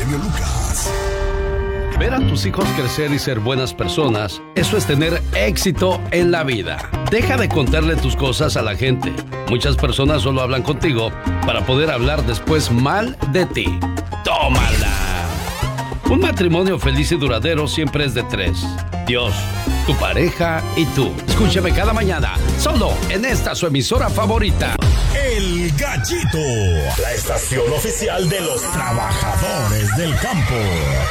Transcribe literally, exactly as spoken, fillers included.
genio Lucas. Ver a tus hijos crecer y ser buenas personas, eso es tener éxito en la vida. Deja de contarle tus cosas a la gente. Muchas personas solo hablan contigo para poder hablar después mal de ti. ¡Tómala! Un matrimonio feliz y duradero siempre es de tres. Dios, tu pareja y tú. Escúchame cada mañana, solo en esta su emisora favorita. El Gallito, la estación oficial de los trabajadores del campo.